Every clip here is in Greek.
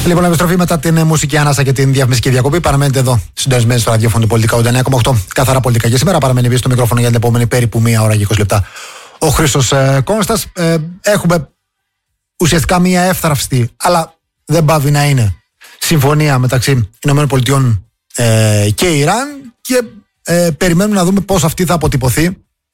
Λοιπόν, επιστροφή μετά την μουσική ανάσα και την διαφημιστική διακοπή. Παραμένετε εδώ, συντονισμένοι στο ραδιόφωνο του Πολιτικά 89,8. Καθαρά πολιτικά. Και σήμερα παραμένει πίσω στο μικρόφωνο για την επόμενη περίπου 1 ώρα και 20 λεπτά ο Χρήστος Κόνστας. Έχουμε ουσιαστικά μία εύθραυστη, αλλά δεν πάβει να είναι, συμφωνία μεταξύ ΗΠΑ και Ιράν. Και περιμένουμε να δούμε πώς αυτή θα αποτυπωθεί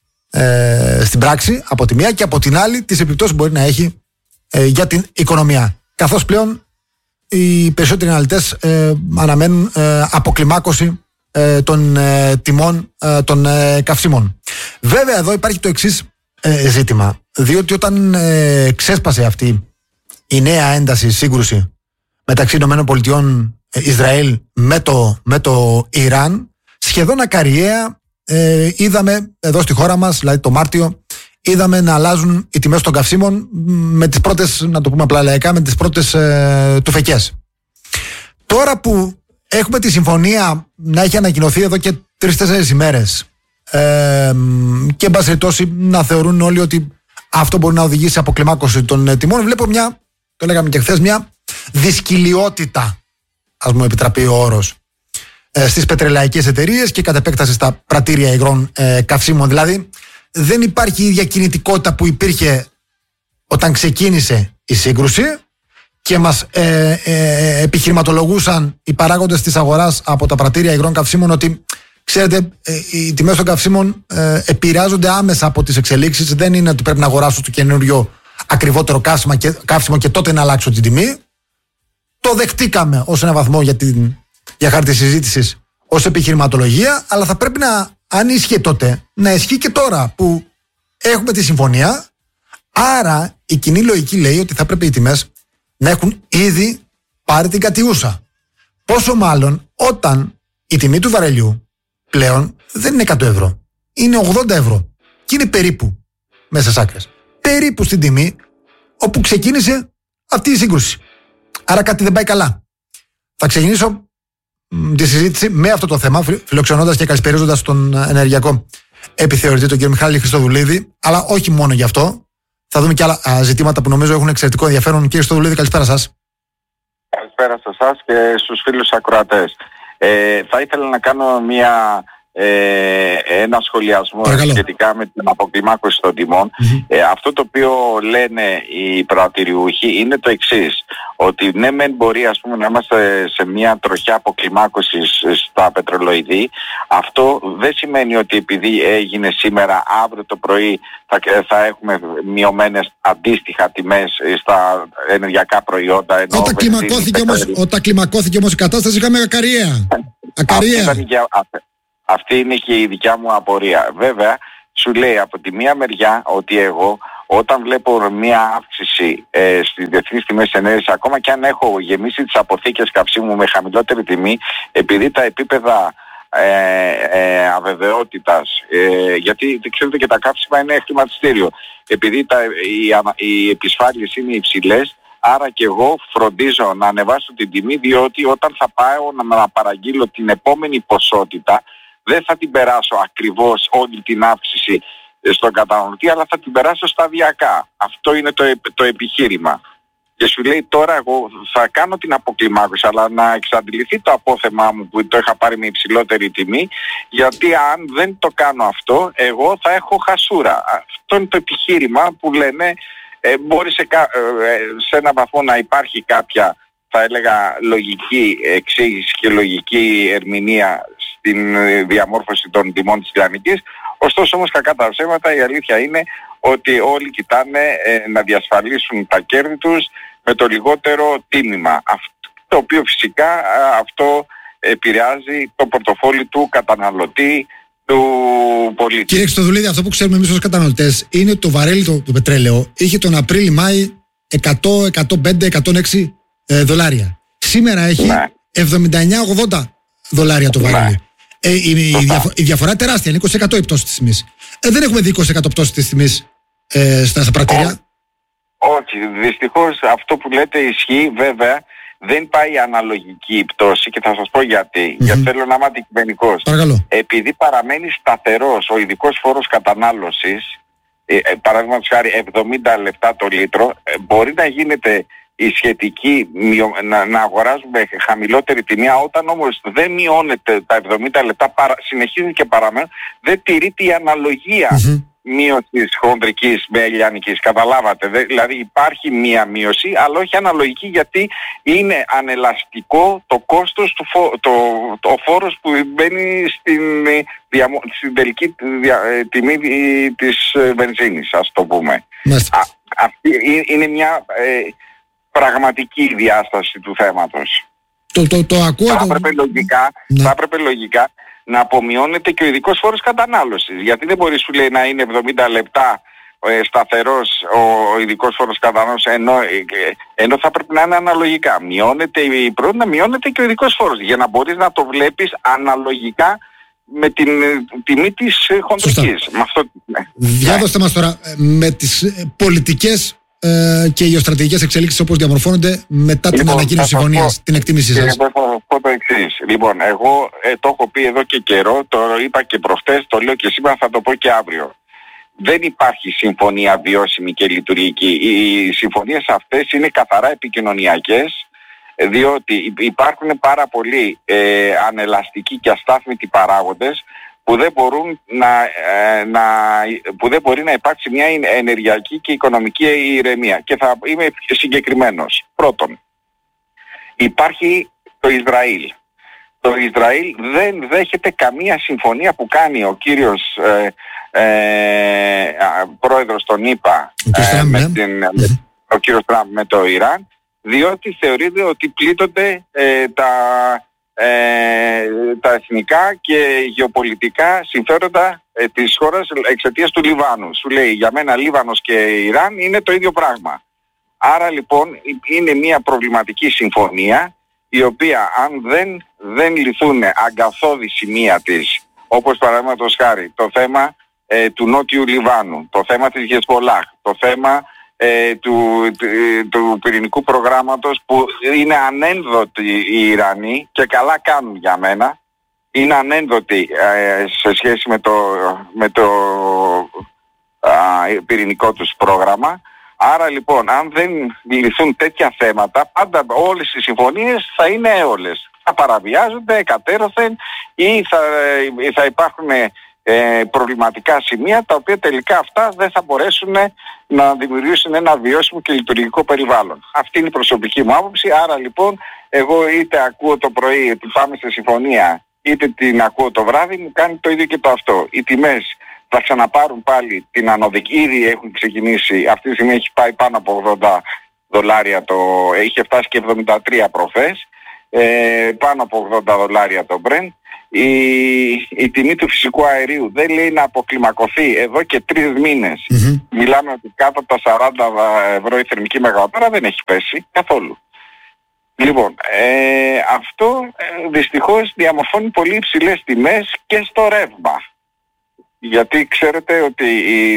στην πράξη από τη μία, και από την άλλη τις επιπτώσεις μπορεί να έχει για την οικονομία. Καθώς πλέον οι περισσότεροι αναλυτές αναμένουν αποκλιμάκωση των τιμών των καυσίμων. Βέβαια εδώ υπάρχει το εξής ζήτημα, διότι όταν ξέσπασε αυτή η νέα ένταση, σύγκρουση μεταξύ ΗΠΑ Ισραήλ με το Ιράν, σχεδόν ακαριαία είδαμε εδώ στη χώρα μας, δηλαδή το Μάρτιο, είδαμε να αλλάζουν οι τιμές των καυσίμων με τις πρώτες, να το πούμε απλά λαϊκά, με τις πρώτες τουφεκές. Τώρα που έχουμε τη συμφωνία να έχει ανακοινωθεί εδώ και 3-4 ημέρες και εν πάση περιπτώσει να θεωρούν όλοι ότι αυτό μπορεί να οδηγήσει σε αποκλιμάκωση των τιμών, βλέπω μια, το λέγαμε και χθες, μια δυσκολιότητα, ας μου επιτραπεί ο όρος, στις πετρελαϊκές εταιρείες και κατ' επέκταση στα πρατήρια υγρών καυσίμων. Δηλαδή δεν υπάρχει η ίδια κινητικότητα που υπήρχε όταν ξεκίνησε η σύγκρουση και μας επιχειρηματολογούσαν οι παράγοντες της αγοράς από τα πρατήρια υγρών καυσίμων ότι, ξέρετε, οι τιμές των καυσίμων επηρεάζονται άμεσα από τις εξελίξεις. Δεν είναι ότι πρέπει να αγοράσω το καινούριο ακριβότερο καύσιμο και τότε να αλλάξω την τιμή. Το δεχτήκαμε ως ένα βαθμό για χάρη της συζήτησης ως επιχειρηματολογία, αλλά θα πρέπει αν ίσχυε τότε, να ισχύει και τώρα που έχουμε τη συμφωνία. Άρα η κοινή λογική λέει ότι θα πρέπει οι τιμές να έχουν ήδη πάρει την κατιούσα. Πόσο μάλλον όταν η τιμή του βαρελιού πλέον δεν είναι 100 ευρώ, είναι 80 ευρώ και είναι περίπου μέσα στις άκρες, περίπου στην τιμή όπου ξεκίνησε αυτή η σύγκρουση. Άρα κάτι δεν πάει καλά. Θα ξεκινήσω τη συζήτηση με αυτό το θέμα, φιλοξενώντας και καλησπερίζοντας τον ενεργειακό επιθεωρητή, τον κύριο Μιχάλη Χριστοδουλίδη, αλλά όχι μόνο γι' αυτό. Θα δούμε και άλλα ζητήματα που νομίζω έχουν εξαιρετικό ενδιαφέρον. Κύριε Χριστοδουλίδη, καλησπέρα σας. Καλησπέρα σε εσάς και στους φίλους ακροατές. Θα ήθελα να κάνω ένα σχολιασμό σχετικά με την αποκλιμάκωση των τιμών. Αυτό το οποίο λένε οι πρατηριούχοι είναι το εξής, ότι ναι μεν μπορεί να είμαστε σε μια τροχιά αποκλιμάκωσης στα πετρελοειδή. Αυτό δεν σημαίνει ότι επειδή έγινε σήμερα, αύριο το πρωί θα έχουμε μειωμένες αντίστοιχα τιμές στα ενεργειακά προϊόντα. Όταν κλιμακώθηκε όμως η κατάσταση είχαμε ακαριαία. Αυτή είναι και η δικιά μου απορία. Βέβαια, σου λέει από τη μία μεριά ότι εγώ όταν βλέπω μια αύξηση στις διεθνείς τιμές ενέργειας, ακόμα και αν έχω γεμίσει τις αποθήκες καυσίμου με χαμηλότερη τιμή, επειδή τα επίπεδα αβεβαιότητας, γιατί ξέρετε και τα καύσιμα είναι χρηματιστήριο, επειδή οι επισφάλειες είναι υψηλές, άρα και εγώ φροντίζω να ανεβάσω την τιμή, διότι όταν θα πάω να παραγγείλω την επόμενη ποσότητα, δεν θα την περάσω ακριβώς όλη την αύξηση στον καταναλωτή, αλλά θα την περάσω σταδιακά. Αυτό είναι το επιχείρημα. Και σου λέει τώρα εγώ θα κάνω την αποκλιμάκωση, αλλά να εξαντληθεί το απόθεμά μου που το είχα πάρει με υψηλότερη τιμή, γιατί αν δεν το κάνω αυτό, εγώ θα έχω χασούρα. Αυτό είναι το επιχείρημα που λένε μπορεί σε ένα βαθμό να υπάρχει κάποια, θα έλεγα, λογική εξήγηση και λογική ερμηνεία στην διαμόρφωση των τιμών της Ιρανικής. Ωστόσο όμως, κακά τα ψέματα, η αλήθεια είναι ότι όλοι κοιτάνε να διασφαλίσουν τα κέρδη τους με το λιγότερο τίμημα. Αυτό, το οποίο φυσικά αυτό επηρεάζει το πορτοφόλι του καταναλωτή, του πολίτη. Κύριε Χριστοδουλίδη, αυτό που ξέρουμε εμείς ως καταναλωτές είναι ότι το βαρέλι το πετρέλαιο είχε τον Απρίλη-Μάη 100, 105, 106 δολάρια. Σήμερα έχει 79-80 δολάρια το βαρέλι. Η διαφορά τεράστια, είναι 20% η πτώση της τιμής. Δεν έχουμε δει 20% πτώση της τιμής στα πρατήρια. Όχι, δυστυχώς αυτό που λέτε ισχύει. Βέβαια δεν πάει αναλογική η πτώση και θα σας πω γιατί. Γιατί θέλω να είμαι αντικειμενικός. Επειδή παραμένει σταθερός ο ειδικός φόρος κατανάλωσης, παραδείγματος χάρη 70 λεπτά το λίτρο, μπορεί να γίνεται η σχετική να αγοράζουμε χαμηλότερη τιμή, όταν όμως δεν μειώνεται τα 70 λεπτά, συνεχίζει και παραμένει, δεν τηρείται η αναλογία μείωσης χονδρικής με ελιανικής. Καταλάβατε, δηλαδή υπάρχει μία μείωση, αλλά όχι αναλογική, γιατί είναι ανελαστικό το κόστος, ο φόρος που μπαίνει στην τελική τιμή της βενζίνης, ας το πούμε. Αυτή είναι μια πραγματική διάσταση του θέματος. Το ακούω. Θα έπρεπε λογικά να απομειώνεται και ο ειδικός φόρος κατανάλωσης. Γιατί δεν μπορεί, σου λέει, να είναι 70 λεπτά σταθερός ο ειδικός φόρος κατανάλωσης, ενώ θα πρέπει να είναι αναλογικά. Μειώνεται η πρώτη, να μειώνεται και ο ειδικός φόρος, για να μπορείς να το βλέπεις αναλογικά με την τιμή της χοντρικής. Διάδοστε μας τώρα, με τις πολιτικές και γεωστρατηγικές εξελίξεις όπως διαμορφώνονται μετά την ανακοίνωση συμφωνίας, την εκτίμησή σας. Θα πω το εξής. Λοιπόν, εγώ το έχω πει εδώ και καιρό, το είπα και προχτές, το λέω και σήμερα, θα το πω και αύριο. Δεν υπάρχει συμφωνία βιώσιμη και λειτουργική. Οι συμφωνίες αυτές είναι καθαρά επικοινωνιακές, διότι υπάρχουν πάρα πολλοί ανελαστικοί και αστάθμητοι παράγοντες που δεν μπορεί να υπάρξει μια ενεργειακή και οικονομική ηρεμία. Και θα είμαι συγκεκριμένος. Πρώτον, υπάρχει το Ισραήλ. Το Ισραήλ δεν δέχεται καμία συμφωνία που κάνει ο κύριος πρόεδρος των ΗΠΑ, ο κύριος Τραμπ, με το Ιράν, διότι θεωρείται ότι πλήττονται τα εθνικά και γεωπολιτικά συμφέροντα της χώρας εξαιτίας του Λιβάνου. Σου λέει, για μένα Λίβανος και Ιράν είναι το ίδιο πράγμα. Άρα λοιπόν είναι μια προβληματική συμφωνία, η οποία αν δεν λυθούν αγκαθώδη σημεία της, όπως παραδείγματος χάρη το θέμα του Νότιου Λιβάνου, το θέμα της Χεσμπολάχ, το θέμα του πυρηνικού προγράμματος, που είναι ανένδοτοι οι Ιρανοί και καλά κάνουν για μένα, είναι ανένδοτοι σε σχέση με το πυρηνικό τους πρόγραμμα. Άρα λοιπόν, αν δεν λυθούν τέτοια θέματα, πάντα όλες οι συμφωνίες θα είναι έολες. Θα παραβιάζονται εκατέρωθεν ή θα υπάρχουν προβληματικά σημεία, τα οποία τελικά αυτά δεν θα μπορέσουν να δημιουργήσουν ένα βιώσιμο και λειτουργικό περιβάλλον. Αυτή είναι η προσωπική μου άποψη. Άρα λοιπόν, εγώ είτε ακούω το πρωί ότι πάμε σε συμφωνία, είτε την ακούω το βράδυ, μου κάνει το ίδιο και το αυτό. Οι τιμές θα ξαναπάρουν πάλι την ανωδική, ήδη έχουν ξεκινήσει, αυτή τη στιγμή έχει πάει πάνω από $80, είχε φτάσει και 73 προχθές, πάνω από $80 το Brent. Η τιμή του φυσικού αερίου δεν λέει να αποκλιμακωθεί εδώ και 3 μήνες. Μιλάμε ότι κάτω από τα €40 η θερμική μεγαβατόρα δεν έχει πέσει καθόλου. Λοιπόν, αυτό δυστυχώς διαμορφώνει πολύ υψηλές τιμές και στο ρεύμα. Γιατί ξέρετε ότι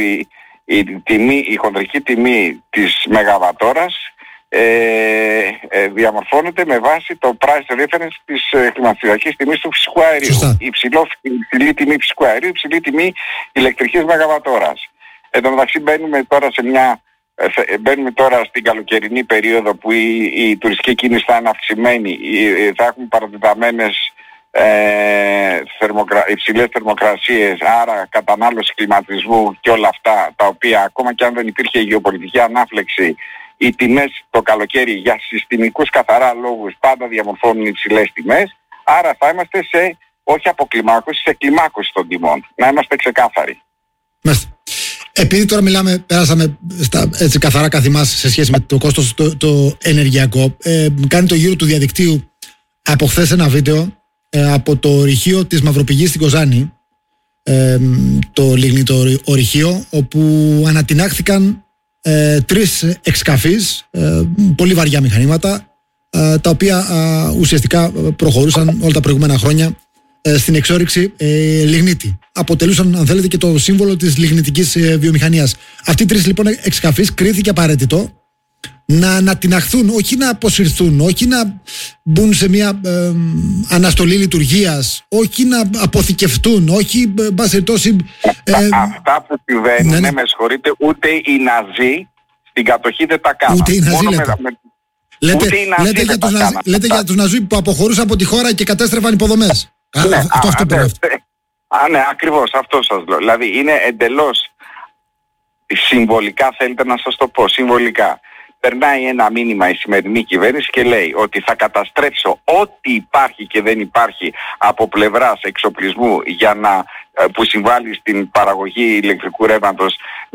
η χονδρική τιμή της μεγαβατόρας διαμορφώνεται με βάση το price reference της χρηματιστηριακής τιμής του φυσικού αερίου. Υψηλή τιμή φυσικού αερίου, υψηλή τιμή ηλεκτρικής μεγαβατόρας. Εν τω μεταξύ μπαίνουμε τώρα στην καλοκαιρινή περίοδο που η τουριστική κίνηση θα είναι αυξημένη, θα έχουμε παρατεταμένες υψηλές θερμοκρασίες, άρα κατανάλωση κλιματισμού και όλα αυτά, τα οποία ακόμα και αν δεν υπήρχε γεωπολιτική ανάφλεξη, οι τιμές το καλοκαίρι για συστημικούς καθαρά λόγους πάντα διαμορφώνουν υψηλές τιμές. Άρα θα είμαστε όχι αποκλιμάκωση, σε κλιμάκωση των τιμών. Να είμαστε ξεκάθαροι. Επειδή τώρα πέρασαμε στα έτσι καθαρά καθημάς σε σχέση με το κόστος το ενεργειακό, κάνει το γύρο του διαδικτύου από χθες ένα βίντεο από το ορυχείο της Μαυροπηγής στην Κοζάνη, το λιγνητό ορυχείο, όπου ανατινάχθηκαν 3 εξκαφείς, πολύ βαριά μηχανήματα, τα οποία ουσιαστικά προχωρούσαν όλα τα προηγούμενα χρόνια στην εξόρυξη λιγνίτη. Αποτελούσαν, αν θέλετε, και το σύμβολο της λιγνητικής βιομηχανίας. Αυτοί οι 3 λοιπόν εξκαφείς κρίθηκε απαραίτητο να ανατιναχθούν, όχι να αποσυρθούν, όχι να μπουν σε μια αναστολή λειτουργίας, όχι να αποθηκευτούν, όχι αυτά που συμβαίνουν, με συγχωρείτε, ούτε οι Ναζί στην κατοχή δεν τα κάνουν. Ούτε οι Ναζί, Λέτε για τους Ναζί που αποχωρούσαν από τη χώρα και κατέστρεφαν υποδομές. Ναι, αυτό που λέω. Ναι, ακριβώς, αυτό σας λέω. Δηλαδή είναι εντελώς συμβολικά, θέλετε να σας το πω, συμβολικά. Περνάει ένα μήνυμα η σημερινή κυβέρνηση και λέει ότι θα καταστρέψω ό,τι υπάρχει και δεν υπάρχει από πλευράς εξοπλισμού για να, που συμβάλλει στην παραγωγή ηλεκτρικού ρεύματος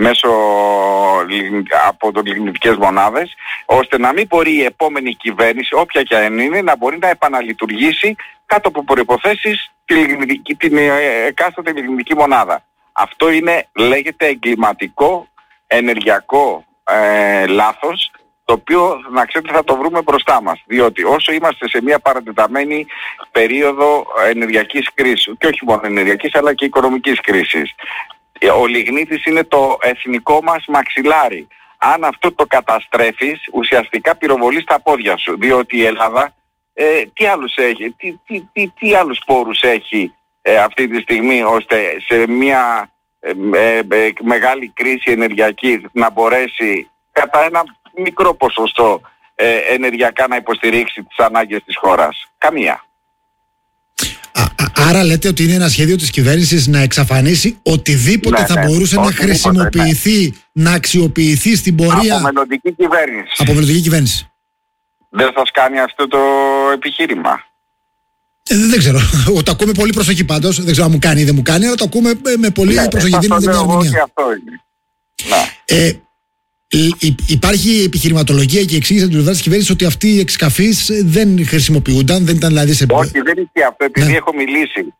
από λιγνητικές μονάδες, ώστε να μην μπορεί η επόμενη κυβέρνηση, όποια και αν είναι, να μπορεί να επαναλειτουργήσει κάτω από προϋποθέσεις την εκάστοτε λιγνητική μονάδα. Αυτό λέγεται εγκληματικό ενεργειακό λάθος, το οποίο να ξέρετε θα το βρούμε μπροστά μας, διότι όσο είμαστε σε μια παρατεταμένη περίοδο ενεργειακής κρίσης, και όχι μόνο ενεργειακής αλλά και οικονομικής κρίσης, ο λιγνίτης είναι το εθνικό μας μαξιλάρι. Αν αυτό το καταστρέφεις, ουσιαστικά πυροβολείς τα πόδια σου, διότι η Ελλάδα τι άλλους έχει, τι άλλους πόρους έχει αυτή τη στιγμή, ώστε σε μια μεγάλη κρίση ενεργειακή να μπορέσει κατά ένα μικρό ποσοστό ενεργειακά να υποστηρίξει τις ανάγκες της χώρας. Καμία. Άρα λέτε ότι είναι ένα σχέδιο της κυβέρνησης να εξαφανίσει οτιδήποτε θα μπορούσε να χρησιμοποιηθεί, να αξιοποιηθεί στην πορεία από μελλοντική κυβέρνηση. Από μελλοντική κυβέρνηση. Δεν θα κάνει αυτό το επιχείρημα. Δεν ξέρω. Το ακούμε πολύ προσοχή πάντως. Δεν ξέρω αν μου κάνει ή δεν μου κάνει, αλλά το ακούμε με πολύ προσοχή. Δίνουμε μια ερμηνεία. Αυτό είναι. Υπάρχει επιχειρηματολογία και εξήγηση από την πλευρά της κυβέρνησης ότι αυτοί οι εξκαφείς δεν χρησιμοποιούνταν, δεν ήταν δηλαδή σε... Όχι, δεν ισχύει αυτό, επειδή έχω μιλήσει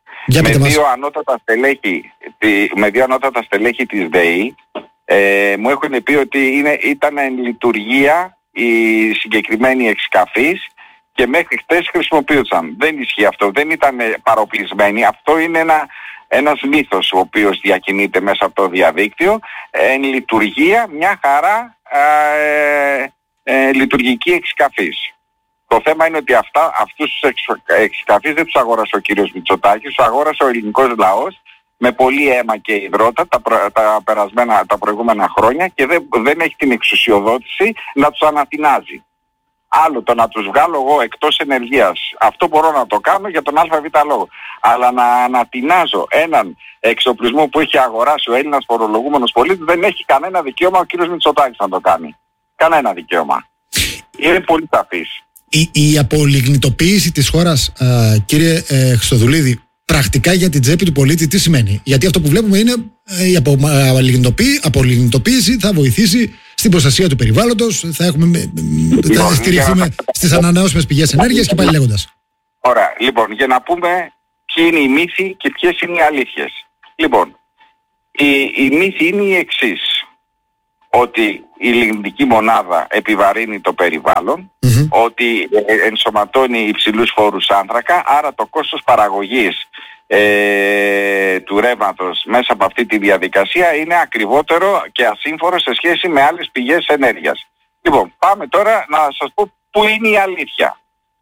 με δύο ανώτατα στελέχη της ΔΕΗ, μου έχουν πει ότι ήταν εν λειτουργία οι συγκεκριμένοι εξκαφείς και μέχρι χτες χρησιμοποιούσαν. Δεν ισχύει αυτό, δεν ήταν παροπλισμένοι. Αυτό είναι ένας μύθος ο οποίος διακινείται μέσα από το διαδίκτυο. Εν λειτουργία μια χαρά λειτουργική εξκαφής. Το θέμα είναι ότι αυτούς τους εξκαφείς δεν τους αγόρασε ο κύριος Μητσοτάκης, τους αγόρασε ο ελληνικός λαός με πολύ αίμα και υδρότα τα προηγούμενα χρόνια και δεν έχει την εξουσιοδότηση να τους ανατινάζει. Άλλο το να τους βγάλω εγώ εκτός ενεργείας. Αυτό μπορώ να το κάνω για τον ΑΒ λόγο. Αλλά να ανατινάζω έναν εξοπλισμό που έχει αγοράσει ο Έλληνας φορολογούμενος πολίτης, δεν έχει κανένα δικαίωμα ο κύριος Μητσοτάκης να το κάνει. Κανένα δικαίωμα. Είναι πολύ σαφής. Η απολιγνητοποίηση της χώρας, κύριε Χριστοδουλίδη, πρακτικά για την τσέπη του πολίτη τι σημαίνει? Γιατί αυτό που βλέπουμε είναι η απολιγνητοποίηση θα βοηθήσει στην προστασία του περιβάλλοντος, θα στηριχθούμε στις ανανεώσιμες πηγές ενέργειας και πάλι λέγοντας. Ωραία. Λοιπόν, για να πούμε ποιοι είναι οι μύθοι και ποιες είναι οι αλήθειες. Λοιπόν, η μύθη είναι η εξής. Ότι η λιγνητική μονάδα επιβαρύνει το περιβάλλον, ότι ενσωματώνει υψηλούς φόρους άνθρακα, άρα το κόστος παραγωγής του ρεύματος μέσα από αυτή τη διαδικασία είναι ακριβότερο και ασύμφορο σε σχέση με άλλες πηγές ενέργειας. Λοιπόν, πάμε τώρα να σας πω πού είναι η αλήθεια.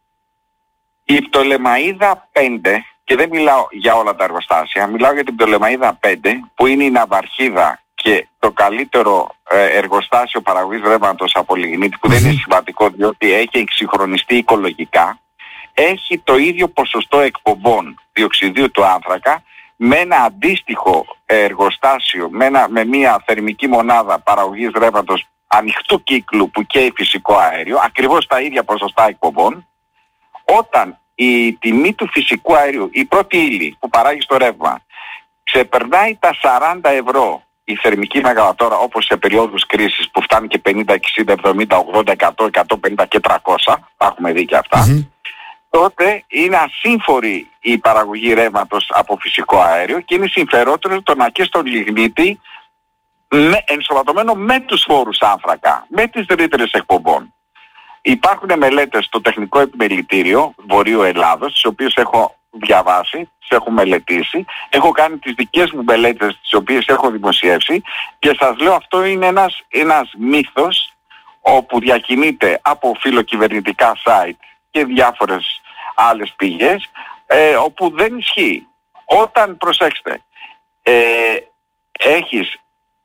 Η Πτολεμαΐδα 5, και δεν μιλάω για όλα τα εργοστάσια, μιλάω για την Πτολεμαΐδα 5, που είναι η ναυαρχίδα και το καλύτερο εργοστάσιο παραγωγής ρεύματος από λιγνίτη, που δεν είναι σημαντικό διότι έχει εξυγχρονιστεί οικολογικά, έχει το ίδιο ποσοστό εκπομπών διοξιδίου του άνθρακα με ένα αντίστοιχο εργοστάσιο, με μια θερμική μονάδα παραγωγής ρεύματος ανοιχτού κύκλου που καίει φυσικό αέριο, ακριβώς τα ίδια ποσοστά εκπομπών. Όταν η τιμή του φυσικού αερίου, η πρώτη ύλη που παράγει στο ρεύμα, ξεπερνάει τα 40 ευρώ η θερμική μεγαβατόρα, όπως σε περίοδους κρίσης που φτάνει και 50, 60, 70, 80, 100, 150 και 300, τα έχουμε δει και αυτά, τότε είναι ασύμφορη η παραγωγή ρεύματος από φυσικό αέριο και είναι συμφερότερο το να και στον λιγνίτη ενσωματωμένο με τους φόρους άνθρακα, με τις ρήτρες εκπομπών. Υπάρχουν μελέτες στο Τεχνικό Επιμελητήριο Βορείου Ελλάδος, τις οποίες έχω διαβάσει, τις έχω μελετήσει, έχω κάνει τις δικές μου μελέτες, τις οποίες έχω δημοσιεύσει, και σας λέω αυτό είναι ένας μύθος όπου διακινείται από φιλοκυβερνητικά site και διάφορες άλλες πηγές, όπου δεν ισχύει. Όταν, προσέξτε, έχεις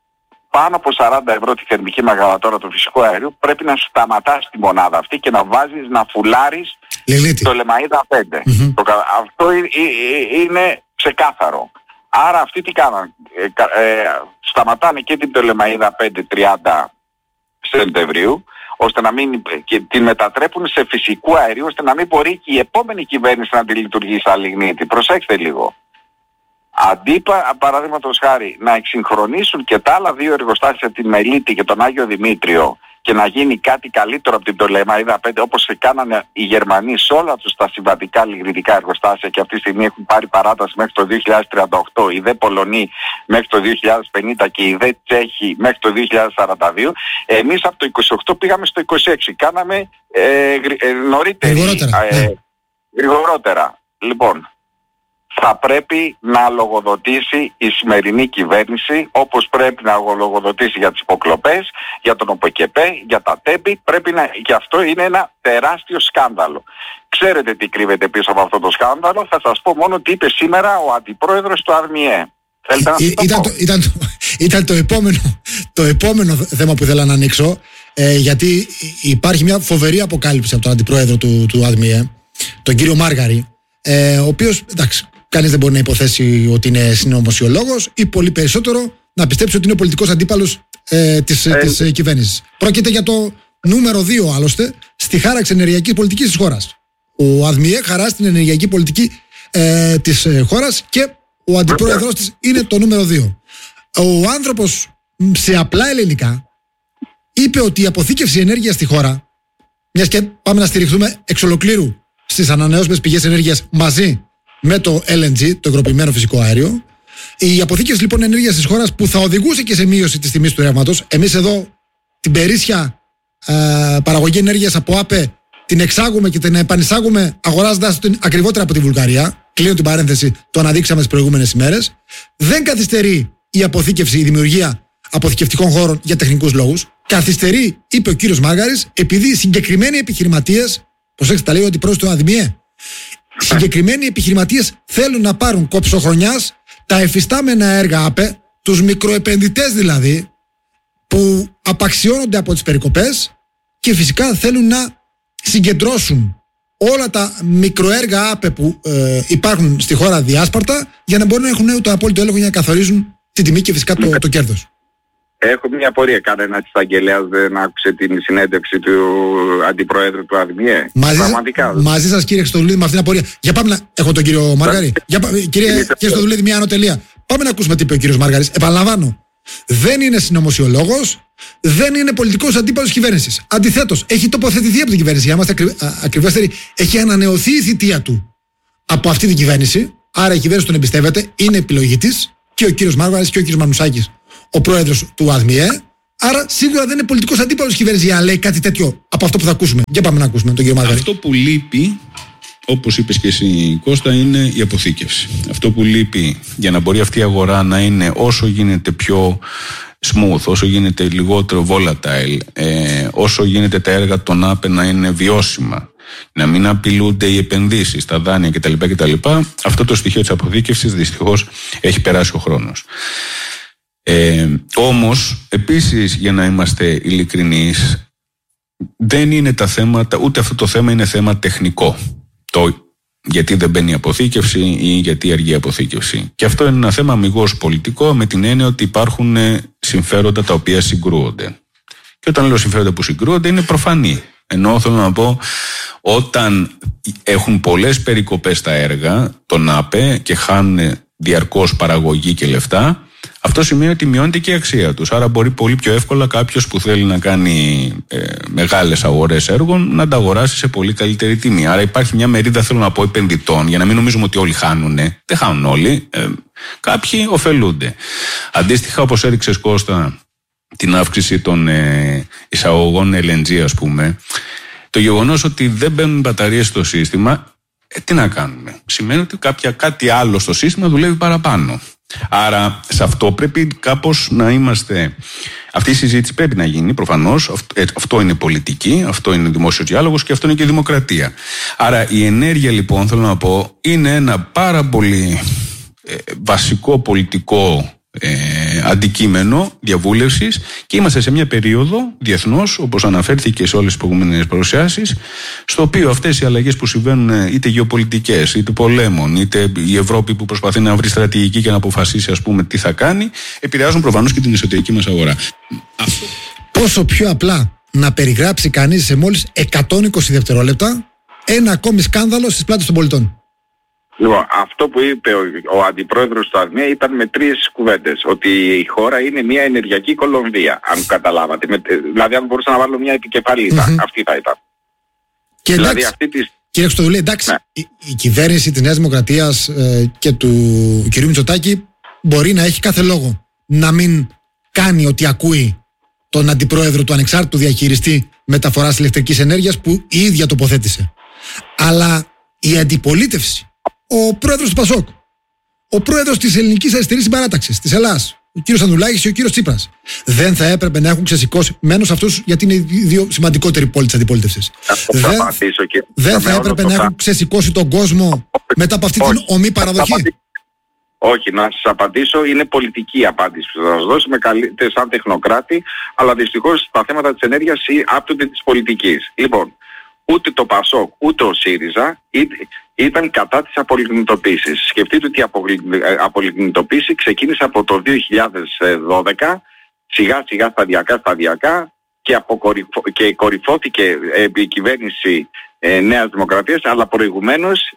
πάνω από 40 ευρώ τη θερμική μεγαβατόρα του φυσικού αερίου, πρέπει να σταματάς τη μονάδα αυτή και να βάζεις, να φουλάρεις το Λεμαΐδα 5. Αυτό είναι ξεκάθαρο. Άρα αυτοί τι κάνανε? Σταματάνε και την Λεμαΐδα 5 30 Σεπτεμβρίου, ώστε να μην, και την μετατρέπουν σε φυσικού αερίου, ώστε να μην μπορεί και η επόμενη κυβέρνηση να τη λειτουργήσει σαν λιγνίτη. Προσέξτε λίγο. Αντί παραδείγματος χάρη να εξυγχρονίσουν και τα άλλα δύο εργοστάσια, τη Μελίτη και τον Άγιο Δημήτριο, και να γίνει κάτι καλύτερο από την Λεμαΐδα 5, όπως κάνανε οι Γερμανοί σε όλα τους τα συμβατικά λιγνητικά εργοστάσια, και αυτή τη στιγμή έχουν πάρει παράταση μέχρι το 2038, οι δε Πολωνοί μέχρι το 2050 και οι δε Τσέχοι μέχρι το 2042. Εμείς από το 28 πήγαμε στο 26, κάναμε γρηγορότερα. Λοιπόν, θα πρέπει να λογοδοτήσει η σημερινή κυβέρνηση, όπως πρέπει να λογοδοτήσει για τις υποκλοπές, για τον ΟΠΕΚΕΠΕ, για τα ΤΕΠΗ. Και αυτό είναι ένα τεράστιο σκάνδαλο. Ξέρετε τι κρύβεται πίσω από αυτό το σκάνδαλο? Θα σας πω μόνο τι είπε σήμερα ο αντιπρόεδρος του ΑΔΜΙΕ. Ήταν το επόμενο θέμα που ήθελα να ανοίξω, γιατί υπάρχει μια φοβερή αποκάλυψη από τον αντιπρόεδρο του ΑΔΜΙΕ, τον κύριο Μάργαρη, ο οποίος, εντάξει, κανείς δεν μπορεί να υποθέσει ότι είναι συνωμοσιολόγος, ή πολύ περισσότερο να πιστέψει ότι είναι ο πολιτικός αντίπαλος της κυβέρνησης. Πρόκειται για το νούμερο 2 άλλωστε στη χάραξη ενεργειακής πολιτικής της χώρας. Ο ΑΔΜΙΕ χαράζει την ενεργειακή πολιτική της χώρας και ο αντιπρόεδρος της είναι το νούμερο 2. Ο άνθρωπος, σε απλά ελληνικά, είπε ότι η αποθήκευση ενέργειας στη χώρα, μιας και πάμε να στηριχθούμε εξ ολοκλήρου στις ανανεώσιμες πηγές ενέργειας μαζί με το LNG, το υγροποιημένο φυσικό αέριο, η αποθήκευση λοιπόν ενέργειας της χώρας, που θα οδηγούσε και σε μείωση της τιμής του ρεύματος. Εμείς εδώ την περίσσια παραγωγή ενέργειας από ΑΠΕ την εξάγουμε και την επανεισάγουμε αγοράζοντας την ακριβότερα από τη Βουλγαρία. Κλείνω την παρένθεση, το αναδείξαμε τις προηγούμενες ημέρες. Δεν καθυστερεί η αποθήκευση, η δημιουργία αποθηκευτικών χώρων για τεχνικούς λόγους. Καθυστερεί, είπε ο κύριος Μάργαρης, επειδή οι συγκεκριμένοι επιχειρηματίες, προσέξτε, τα λέει ότι πρόεδρος του ΑΔΜΙΕ, συγκεκριμένοι επιχειρηματίες θέλουν να πάρουν κόψοχρονιάς τα εφιστάμενα έργα ΑΠΕ, τους μικροεπενδυτές δηλαδή, που απαξιώνονται από τις περικοπές, και φυσικά θέλουν να συγκεντρώσουν όλα τα μικροέργα ΑΠΕ που υπάρχουν στη χώρα διάσπαρτα, για να μπορούν να έχουν το απόλυτο έλεγχο για να καθορίζουν την τιμή και φυσικά το κέρδος. Έχω μια απορία. Κανένας εισαγγελέας δεν άκουσε την συνέντευξη του αντιπροέδρου του ΑΔΜΙΕ? Μαζί σας, κύριε Χριστοδουλίδη, με αυτήν την απορία. Για πάμε να... Έχω τον κύριο Μάργαρη. Κύριε Χριστοδουλίδη, μια ανωτελεία. Πάμε να ακούσουμε τι είπε ο κύριος Μάργαρης. Επαναλαμβάνω, δεν είναι συνωμοσιολόγος, δεν είναι πολιτικός αντίπαλος της κυβέρνησης. Αντιθέτως, έχει τοποθετηθεί από την κυβέρνηση. Για να είμαστε ακριβέστεροι, έχει ανανεωθεί η θητεία του από αυτή την κυβέρνηση. Άρα η κυβέρνηση τον εμπιστεύεται, είναι επιλογή της, και ο κύριος Μάργαρης και ο κύριος Μανουσάκης, ο πρόεδρος του ΑΔΜΙΕ. Άρα σίγουρα δεν είναι πολιτικός αντίπαλος της κυβέρνησης για να λέει κάτι τέτοιο από αυτό που θα ακούσουμε. Για πάμε να ακούσουμε τον κύριο Μάργαρη. Αυτό που λείπει, όπως είπες και εσύ, Κώστα, είναι η αποθήκευση. Αυτό που λείπει για να μπορεί αυτή η αγορά να είναι όσο γίνεται πιο smooth, όσο γίνεται λιγότερο volatile, όσο γίνεται τα έργα των ΑΠΕ να είναι βιώσιμα, να μην απειλούνται οι επενδύσεις, τα δάνεια κτλ. Αυτό το στοιχείο της αποθήκευσης δυστυχώς έχει περάσει ο χρόνος. Όμως, επίσης, για να είμαστε ειλικρινείς, δεν είναι τα θέματα, ούτε αυτό το θέμα είναι θέμα τεχνικό. Γιατί δεν μπαίνει η αποθήκευση ή γιατί αργεί η αποθήκευση. Και αυτό είναι ένα θέμα αμιγώς πολιτικό, με την έννοια ότι υπάρχουν συμφέροντα τα οποία συγκρούονται. Και όταν λέω συμφέροντα που συγκρούονται, είναι προφανή. Ενώ θέλω να πω, όταν έχουν πολλές περικοπές στα έργα, τον ΑΠΕ, και χάνουν διαρκώς παραγωγή και λεφτά, αυτό σημαίνει ότι μειώνεται και η αξία τους. Άρα μπορεί πολύ πιο εύκολα κάποιος που θέλει να κάνει μεγάλες αγορές έργων να τα αγοράσει σε πολύ καλύτερη τιμή. Άρα υπάρχει μια μερίδα, θέλω να πω, επενδυτών, για να μην νομίζουμε ότι όλοι χάνουν. Δεν χάνουν όλοι. Κάποιοι ωφελούνται. Αντίστοιχα, όπως έδειξες, Κώστα, την αύξηση των εισαγωγών LNG, ας πούμε, το γεγονός ότι δεν μπαίνουν μπαταρίες στο σύστημα, τι να κάνουμε? Σημαίνει ότι κάτι άλλο στο σύστημα δουλεύει παραπάνω. Άρα σε αυτό πρέπει κάπως να είμαστε. Αυτή η συζήτηση πρέπει να γίνει, προφανώς. Αυτό είναι πολιτική, αυτό είναι δημόσιος διάλογος και αυτό είναι και δημοκρατία. Άρα η ενέργεια, λοιπόν, θέλω να πω, είναι ένα πάρα πολύ βασικό πολιτικό αντικείμενο διαβούλευσης και είμαστε σε μια περίοδο διεθνώς, όπως αναφέρθηκε σε όλες τις προηγούμενες παρουσιάσεις, στο οποίο αυτές οι αλλαγές που συμβαίνουν, είτε γεωπολιτικές, είτε πολέμων, είτε η Ευρώπη που προσπαθεί να βρει στρατηγική και να αποφασίσει, ας πούμε, τι θα κάνει, επηρεάζουν προφανώς και την εσωτερική μας αγορά. Πόσο πιο απλά να περιγράψει κανείς σε μόλις 120 δευτερόλεπτα ένα ακόμη σκάνδαλο στις πλάτες των πολιτών? Λοιπόν, αυτό που είπε ο αντιπρόεδρος του ΑΔΜΕ ήταν με 3 κουβέντες. Ότι η χώρα είναι μια ενεργειακή Κολομβία, αν καταλάβατε. Δηλαδή, αν μπορούσα να βάλω μια επικεφαλίδα, αυτή θα ήταν. Και δηλαδή, εντάξει, κύριε Χρυστοδουλή, εντάξει, ναι. Η κυβέρνηση της Νέας Δημοκρατίας και του κ. Μητσοτάκη μπορεί να έχει κάθε λόγο να μην κάνει ό,τι ακούει τον αντιπρόεδρο του ανεξάρτητου διαχειριστή μεταφοράς ηλεκτρικής ενέργειας που η ίδια τοποθέτησε. Αλλά η αντιπολίτευση, ο πρόεδρος του ΠΑΣΟΚ, ο πρόεδρος της Ελληνικής Αριστερής Συμπαράταξης της Ελλάδας, ο κύριος Ανδρουλάκης και ο κύριος Τσίπρας, δεν θα έπρεπε να έχουν ξεσηκώσει, μένω σε αυτούς γιατί είναι οι δύο σημαντικότεροι πόλοι της αντιπολίτευσης, δεν θα έπρεπε να έχουν ξεσηκώσει τον κόσμο μετά από αυτή την ομή παραδοχή? Όχι, να σας απαντήσω, είναι πολιτική απάντηση που θα σας δώσω, με καλείτε σαν τεχνοκράτη, αλλά δυστυχώς τα θέματα της ενέργειας άπτονται της πολιτικής. Λοιπόν, ούτε το ΠΑΣΟΚ ούτε ο ΣΥΡΙΖΑ ήταν κατά της απολιγνητοποίησης. Σκεφτείτε ότι η απολιγνητοποίηση ξεκίνησε από το 2012, σιγά σιγά σταδιακά και κορυφώθηκε επί η κυβέρνηση Νέας Δημοκρατίας, αλλά προηγουμένως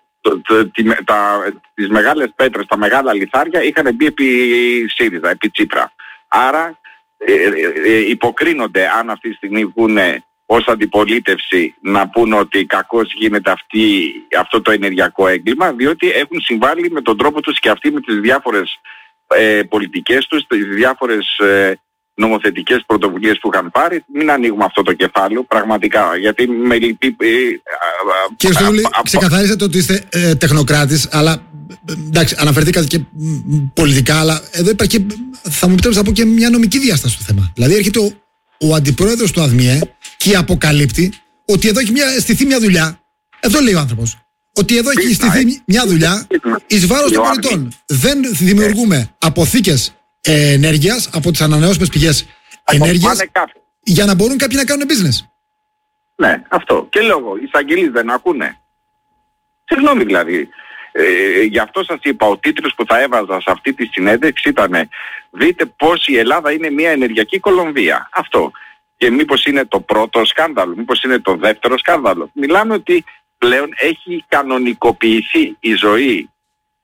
τις μεγάλες πέτρες, τα μεγάλα λιθάρια είχαν μπει επί ΣΥΡΙΖΑ, επί Τσίπρα. Άρα υποκρίνονται, αν αυτή τη στιγμή βγουν ως αντιπολίτευση να πούν ότι κακώς γίνεται αυτό το ενεργειακό έγκλημα, διότι έχουν συμβάλει με τον τρόπο τους και αυτοί με τις διάφορες πολιτικές τους, τις διάφορες νομοθετικές πρωτοβουλίες που είχαν πάρει. Μην ανοίγουμε αυτό το κεφάλαιο, πραγματικά, γιατί με λυπεί. Κύριε Στοδουλή, ξεκαθαρίσατε ότι είστε τεχνοκράτης, αλλά εντάξει, αναφερθήκατε και πολιτικά, αλλά εδώ υπάρχει και, θα μου επιτρέψετε να πω, και μια νομική διάσταση στο θέμα. Δηλαδή έρχεται ο αντιπρόεδρος του ΑΔΜΙΕ και αποκαλύπτει ότι εδώ έχει στηθεί μια δουλειά. Εδώ λέει ο άνθρωπος ότι εδώ έχει στηθεί μια δουλειά εις βάρος των πολιτών. Δεν δημιουργούμε αποθήκες ενέργειας από τις ανανεώσιμες πηγές ενέργειας για να μπορούν κάποιοι να κάνουν business. Ναι, αυτό. Και λόγο, οι εισαγγελείς δεν ακούνε. Συγγνώμη δηλαδή. Γι' αυτό σας είπα, ο τίτλος που θα έβαζα σε αυτή τη συνέντευξη ήταν «Δείτε πως η Ελλάδα είναι μια ενεργειακή Κολομβία». Αυτό. Και μήπως είναι το πρώτο σκάνδαλο, μήπως είναι το δεύτερο σκάνδαλο. Μιλάμε ότι πλέον έχει κανονικοποιηθεί η ζωή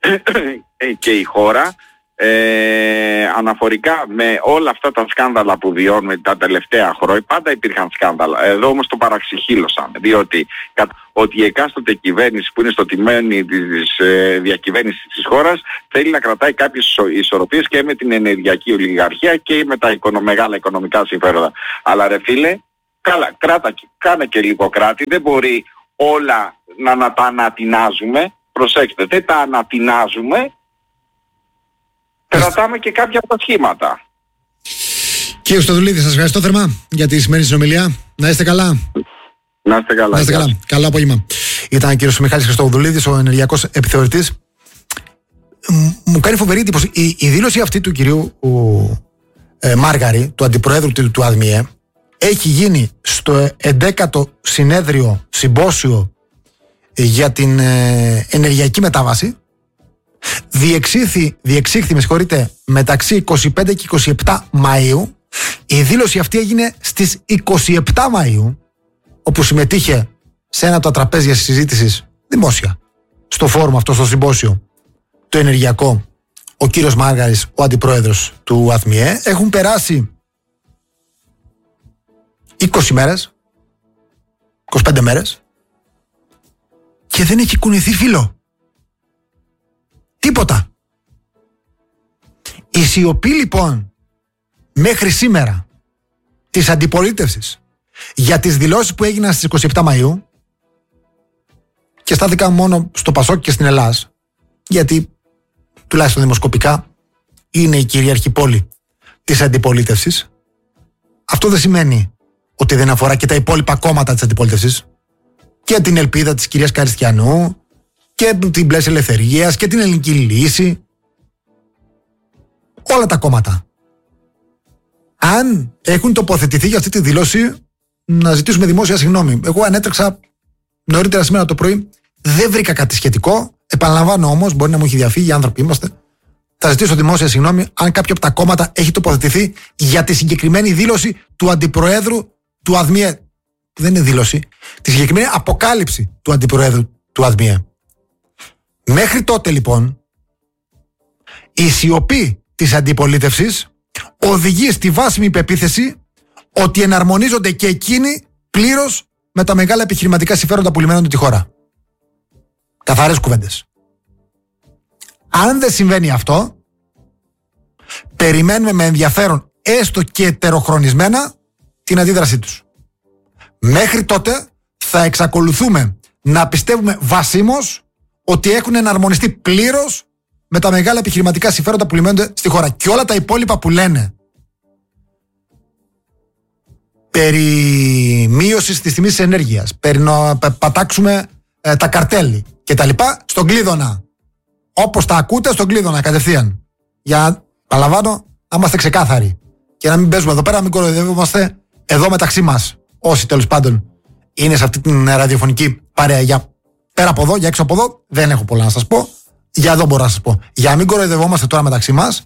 και η χώρα αναφορικά με όλα αυτά τα σκάνδαλα που βιώνουμε τα τελευταία χρόνια. Πάντα υπήρχαν σκάνδαλα. Εδώ όμως το παραξυχήλωσαν, διότι ότι η εκάστοτε κυβέρνηση που είναι στο τιμένι της διακυβέρνησης της χώρας θέλει να κρατάει κάποιες ισορροπίες και με την ενεργειακή ολιγαρχία και με τα μεγάλα οικονομικά συμφέροντα. Αλλά ρε φίλε, κάνε και λίγο κράτη. Δεν μπορεί όλα να τα ανατινάζουμε. Προσέξτε, δεν τα ανατινάζουμε. Κρατάμε και κάποια από τα σχήματα. Κύριε Στοδουλίδη, σας ευχαριστώ θερμά για τη σημερινή συνομιλία. Να είστε καλά. Να είστε καλά. Να είστε καλά. Καλό απόγευμα. Ήταν ο κύριος Μιχάλης Χριστοδουλίδης, ο ενεργειακός επιθεωρητής. Μου κάνει φοβερή εντύπωση η δήλωση αυτή του κυρίου Μάργαρη, του αντιπροέδρου του ΑΔΜΙΕ, έχει γίνει στο 11ο συνέδριο συμπόσιο για την ενεργειακή μετάβαση. Διεξήχθη, με συγχωρείτε, μεταξύ 25 και 27 Μαΐου. Η δήλωση αυτή έγινε στις 27 Μαΐου, όπου συμμετείχε σε ένα από τα τραπέζια συζήτησης δημόσια στο φόρουμ αυτό, στο συμπόσιο το ενεργειακό, ο κύριος Μάργαρης, ο αντιπρόεδρος του ΑΔΜΙΕ. Έχουν περάσει 20 μέρες, 25 μέρες και δεν έχει κουνηθεί φύλλο. Τίποτα. Η σιωπή λοιπόν μέχρι σήμερα της αντιπολίτευσης για τις δηλώσεις που έγιναν στις 27 Μαΐου, και στάθηκα μόνο στο ΠΑΣΟΚ και στην Ελλάδα, γιατί τουλάχιστον δημοσκοπικά είναι η κυρίαρχη πόλη της αντιπολίτευσης, αυτό δεν σημαίνει ότι δεν αφορά και τα υπόλοιπα κόμματα της αντιπολίτευσης, και την Ελπίδα της κυρίας Καριστιανού και την Πλαίσια Ελευθερίας και την Ελληνική Λύση. Όλα τα κόμματα. Αν έχουν τοποθετηθεί για αυτή τη δήλωση, να ζητήσουμε δημόσια συγγνώμη. Εγώ ανέτρεξα νωρίτερα σήμερα το πρωί, δεν βρήκα κάτι σχετικό. Επαναλαμβάνω όμως, μπορεί να μου έχει διαφύγει, οι άνθρωποι είμαστε. Θα ζητήσω δημόσια συγγνώμη αν κάποιο από τα κόμματα έχει τοποθετηθεί για τη συγκεκριμένη δήλωση του αντιπροέδρου του ΑΔΜΙΕ. Δεν είναι δήλωση. Τη συγκεκριμένη αποκάλυψη του αντιπροέδρου του ΑΔΜΙΕ. Μέχρι τότε λοιπόν, η σιωπή της αντιπολίτευσης οδηγεί στη βάσιμη πεποίθηση ότι εναρμονίζονται και εκείνοι πλήρως με τα μεγάλα επιχειρηματικά συμφέροντα που λιμένονται τη χώρα. Καθαρές κουβέντες. Αν δεν συμβαίνει αυτό, περιμένουμε με ενδιαφέρον, έστω και ετεροχρονισμένα, την αντίδρασή τους. Μέχρι τότε θα εξακολουθούμε να πιστεύουμε βασίμως ότι έχουν εναρμονιστεί πλήρως με τα μεγάλα επιχειρηματικά συμφέροντα που λιμένονται στη χώρα. Και όλα τα υπόλοιπα που λένε περί μείωσης της τιμής της ενέργειας, περί να πατάξουμε τα καρτέλ και τα λοιπά, στον κλείδωνα. Όπως τα ακούτε, στον κλείδωνα κατευθείαν. Για, παραλαμβάνω, να είμαστε ξεκάθαροι. Και να μην παίζουμε εδώ πέρα, να μην κοροϊδεύομαστε εδώ μεταξύ μας. Όσοι τέλος πάντων είναι σε αυτή την ραδιοφωνική παρέα. Για πέρα από εδώ, για έξω από εδώ, δεν έχω πολλά να σας πω. Για εδώ μπορώ να σας πω. Για να μην κοροϊδευόμαστε τώρα μεταξύ μας.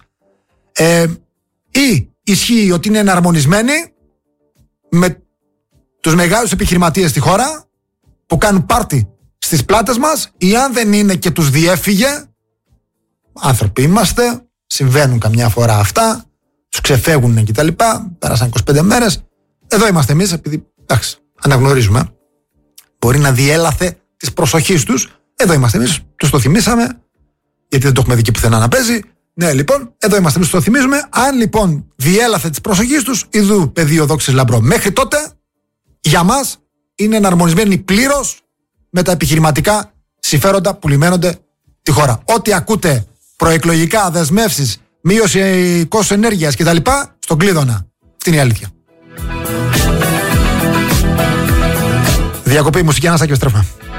Ή ισχύει ότι είναι εναρμονισμένοι με τους μεγάλους επιχειρηματίες στη χώρα που κάνουν πάρτι στις πλάτες μας, ή αν δεν είναι και τους διέφυγε, άνθρωποι είμαστε, συμβαίνουν καμιά φορά αυτά, τους ξεφεύγουν κτλ. Πέρασαν 25 μέρες. Εδώ είμαστε εμείς, επειδή εντάξει, αναγνωρίζουμε. Μπορεί να διέλαθε της προσοχής τους. Εδώ είμαστε εμείς, τους το θυμήσαμε, γιατί δεν το έχουμε δει και πουθενά να παίζει. Ναι, λοιπόν, εδώ είμαστε εμείς, τους το θυμίζουμε. Αν λοιπόν διέλαθε της προσοχής τους, ιδού πεδίο δόξης λαμπρό. Μέχρι τότε, για μας, είναι εναρμονισμένοι πλήρως με τα επιχειρηματικά συμφέροντα που λιμένονται τη χώρα. Ό,τι ακούτε προεκλογικά, δεσμεύσεις, μείωση κόστους ενέργειας κτλ., στον κλείδωνα. Αυτή είναι η αλήθεια. Διακοπή, μουσική, ανάσα και επιστρέφουμε.